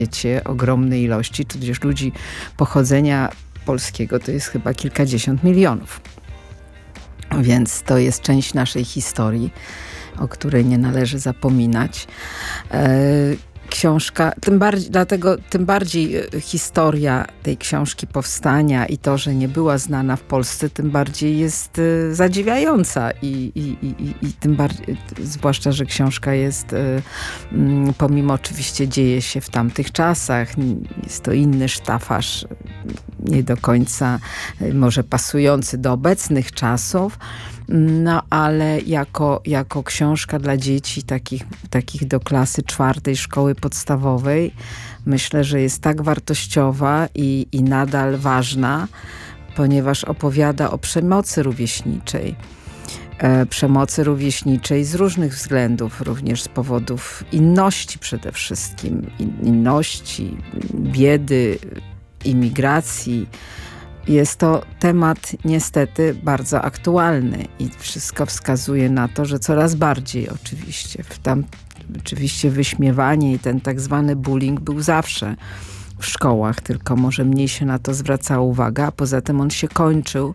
świecie ogromnej ilości, tudzież ludzi pochodzenia polskiego to jest chyba kilkadziesiąt milionów. Więc to jest część naszej historii, o której nie należy zapominać. Książka, tym bardziej historia tej książki powstania i to, że nie była znana w Polsce, tym bardziej jest zadziwiająca i tym bardziej, zwłaszcza, że książka jest, pomimo oczywiście dzieje się w tamtych czasach, jest to inny sztafaż, nie do końca może pasujący do obecnych czasów, no ale jako książka dla dzieci, takich do klasy 4 szkoły podstawowej, myślę, że jest tak wartościowa i nadal ważna, ponieważ opowiada o przemocy rówieśniczej. Przemocy rówieśniczej z różnych względów, również z powodów inności przede wszystkim. Inności, biedy, imigracji. Jest to temat niestety bardzo aktualny i wszystko wskazuje na to, że coraz bardziej oczywiście wyśmiewanie i ten tak zwany bullying był zawsze w szkołach, tylko może mniej się na to zwracało uwaga, a poza tym on się kończył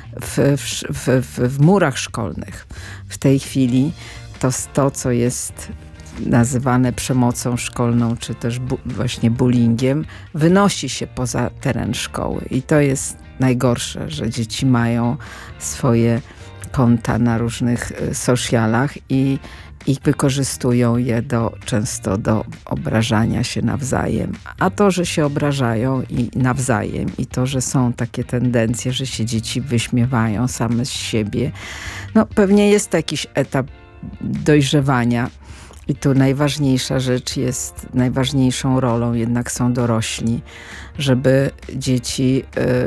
w murach szkolnych. W tej chwili to, co jest nazywane przemocą szkolną, czy też właśnie bullyingiem, wynosi się poza teren szkoły. I to jest najgorsze, że dzieci mają swoje konta na różnych socialach i wykorzystują je często do obrażania się nawzajem. A to, że się obrażają i nawzajem i to, że są takie tendencje, że się dzieci wyśmiewają same z siebie, no pewnie jest jakiś etap dojrzewania. I tu najważniejsza rzecz jest, najważniejszą rolą jednak są dorośli, żeby dzieci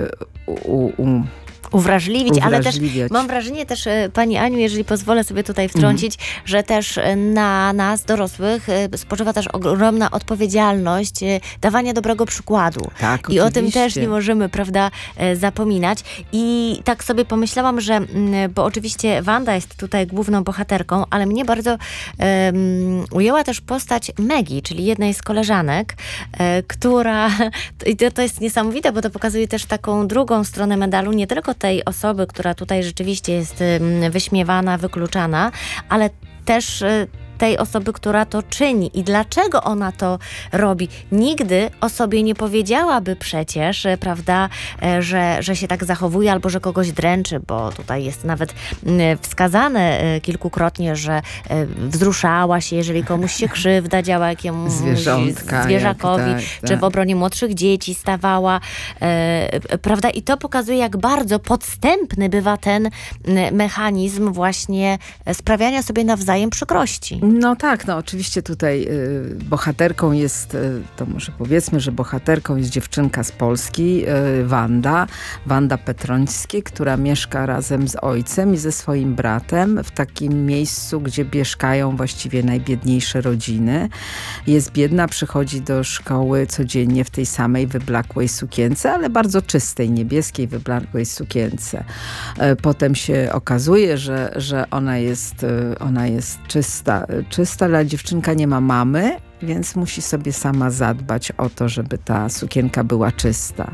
uwrażliwić, ale też mam wrażenie też, Pani Aniu, jeżeli pozwolę sobie tutaj wtrącić, że też na nas, dorosłych, spoczywa też ogromna odpowiedzialność dawania dobrego przykładu. Tak, i oczywiście. O tym też nie możemy, prawda, zapominać. I tak sobie pomyślałam, że, bo oczywiście Wanda jest tutaj główną bohaterką, ale mnie bardzo ujęła też postać Maggie, czyli jednej z koleżanek, która, i to jest niesamowite, bo to pokazuje też taką drugą stronę medalu, nie tylko tej osoby, która tutaj rzeczywiście jest wyśmiewana, wykluczana, ale też tej osoby, która to czyni i dlaczego ona to robi. Nigdy o sobie nie powiedziałaby przecież, prawda, że się tak zachowuje albo że kogoś dręczy, bo tutaj jest nawet wskazane kilkukrotnie, że wzruszała się, jeżeli komuś się krzywda działa, jakiemuś zwierzakowi, czy w obronie młodszych dzieci stawała, prawda, i to pokazuje, jak bardzo podstępny bywa ten mechanizm właśnie sprawiania sobie nawzajem przykrości. No tak, no oczywiście tutaj bohaterką jest, to może powiedzmy, że bohaterką jest dziewczynka z Polski, Wanda Petrońska, która mieszka razem z ojcem i ze swoim bratem w takim miejscu, gdzie mieszkają właściwie najbiedniejsze rodziny. Jest biedna, przychodzi do szkoły codziennie w tej samej wyblakłej sukience, ale bardzo czystej, niebieskiej, wyblakłej sukience. Potem się okazuje, że ona jest czysta, ale dziewczynka nie ma mamy, więc musi sobie sama zadbać o to, żeby ta sukienka była czysta.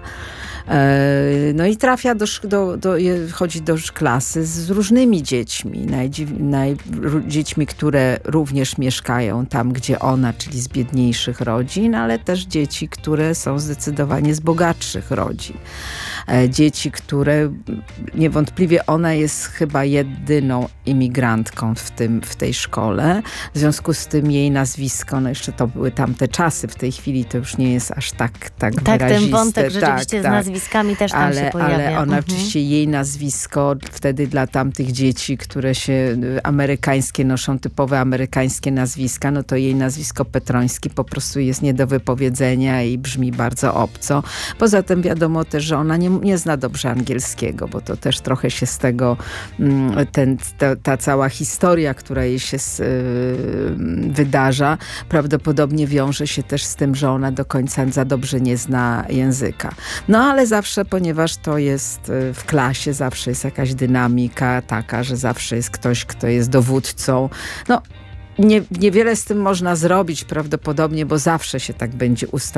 No i trafia chodzi do klasy z różnymi dziećmi. Dziećmi, które również mieszkają tam, gdzie ona, czyli z biedniejszych rodzin, ale też dzieci, które są zdecydowanie z bogatszych rodzin. Dzieci, które niewątpliwie ona jest chyba jedyną imigrantką w tej szkole. W związku z tym jej nazwisko, no jeszcze to były tamte czasy, w tej chwili to już nie jest aż tak wyraziste. Ten wątek rzeczywiście z nazwiskami też tam się pojawia. Ale ona oczywiście, jej nazwisko wtedy dla tamtych dzieci, które się amerykańskie noszą, typowe amerykańskie nazwiska, no to jej nazwisko Petroński po prostu jest nie do wypowiedzenia i brzmi bardzo obco. Poza tym wiadomo też, że ona nie zna dobrze angielskiego, bo to też trochę się z tego ta cała historia, która jej się wydarza, prawdopodobnie wiąże się też z tym, że ona do końca za dobrze nie zna języka. No ale zawsze, ponieważ to jest w klasie, zawsze jest jakaś dynamika taka, że zawsze jest ktoś, kto jest dowódcą. No, niewiele z tym można zrobić prawdopodobnie, bo zawsze się tak będzie